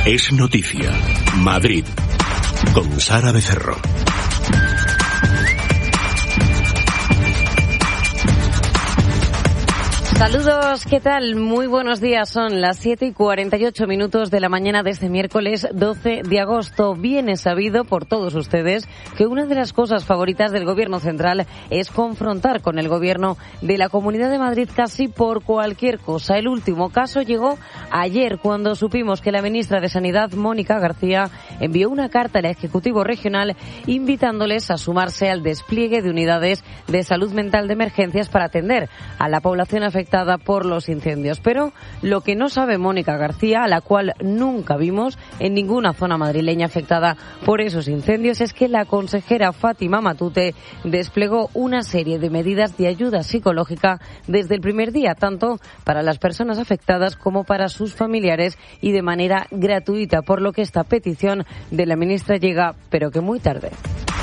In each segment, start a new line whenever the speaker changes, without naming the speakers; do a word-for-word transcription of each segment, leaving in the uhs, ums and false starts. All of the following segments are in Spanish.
Es noticia. Madrid. Con Sara Becerro.
Saludos, ¿qué tal? Muy buenos días. Son las siete y cuarenta y ocho minutos de la mañana de este miércoles doce de agosto. Bien es sabido por todos ustedes que una de las cosas favoritas del Gobierno central es confrontar con el Gobierno de la Comunidad de Madrid casi por cualquier cosa. El último caso llegó ayer cuando supimos que la ministra de Sanidad, Mónica García, envió una carta al Ejecutivo Regional invitándoles a sumarse al despliegue de unidades de salud mental de emergencias para atender a la población afectada por los incendios. Pero lo que no sabe Mónica García, a la cual nunca vimos en ninguna zona madrileña afectada por esos incendios, es que la consejera Fátima Matute desplegó una serie de medidas de ayuda psicológica desde el primer día, tanto para las personas afectadas como para sus familiares y de manera gratuita, por lo que esta petición de la ministra llega, pero que muy tarde.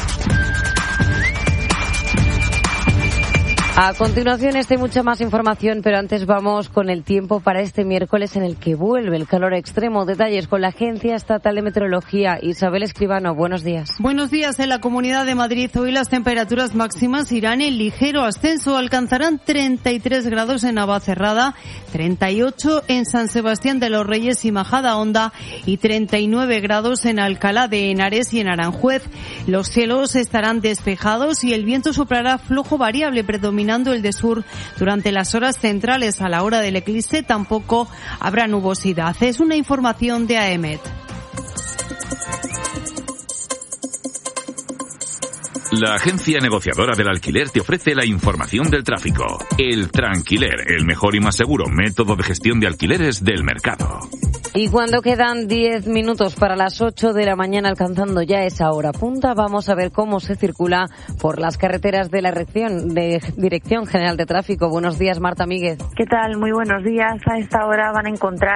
A continuación, esta y mucha más información, pero antes vamos con el tiempo para este miércoles en el que vuelve el calor extremo. Detalles con la Agencia Estatal de Meteorología. Isabel Escribano, buenos días.
Buenos días. En la Comunidad de Madrid hoy las temperaturas máximas irán en ligero ascenso. Alcanzarán treinta y tres grados en Navacerrada, treinta y ocho en San Sebastián de los Reyes y Majadahonda y treinta y nueve grados en Alcalá de Henares y en Aranjuez. Los cielos estarán despejados y el viento soplará flojo variable, predominante el de sur durante las horas centrales. A la hora del eclipse tampoco habrá nubosidad. Es una información de A E M E T.
La agencia negociadora del alquiler te ofrece la información del tráfico. El Tranquiler, el mejor y más seguro método de gestión de alquileres del mercado.
Y cuando quedan diez minutos para las ocho de la mañana, alcanzando ya esa hora punta, vamos a ver cómo se circula por las carreteras de la Dirección, de Dirección General de Tráfico. Buenos días, Marta Míguez.
¿Qué tal? Muy buenos días. A esta hora van a encontrar